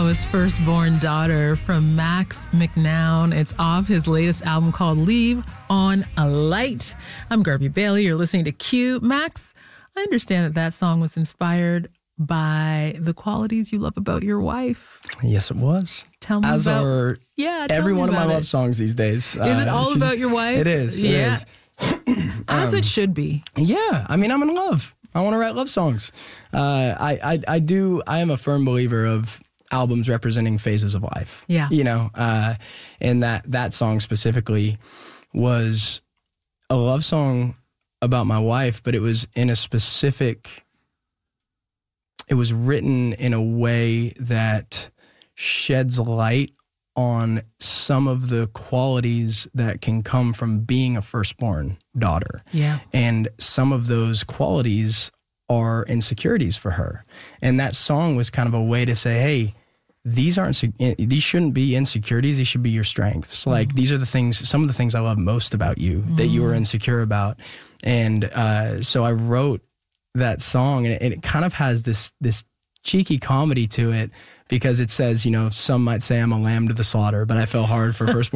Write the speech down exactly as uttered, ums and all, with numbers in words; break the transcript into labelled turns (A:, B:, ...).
A: was Firstborn Daughter from Max McNown. It's off his latest album called Leave on a Light. I'm Garvey Bailey. You're listening to Q. Max, I understand that that song was inspired by the qualities you love about your wife.
B: Yes, it was.
A: Tell me
B: As
A: about...
B: are
A: yeah,
B: every one of my
A: it.
B: love songs these days.
A: Is it
B: Uh,
A: all
B: she's-
A: about your wife?
B: It is. It
A: yeah.
B: is.
A: As it should be.
B: Yeah. I mean, I'm in love. I want to write love songs. Uh, I, I, I do. I am a firm believer of albums representing phases of life.
A: Yeah.
B: You know, uh, and that, that song specifically was a love song about my wife, but it was in a specific, it was written in a way that sheds light on some of the qualities that can come from being a firstborn daughter.
A: Yeah.
B: And some of those qualities are insecurities for her. And that song was kind of a way to say, hey, these aren't, these shouldn't be insecurities. These should be your strengths. Like, mm-hmm. these are the things, some of the things I love most about you mm-hmm. that you were insecure about. And uh, so I wrote that song, and it, and it kind of has this, this cheeky comedy to it, because it says, you know, some might say I'm a lamb to the slaughter, but I fell hard for firstborn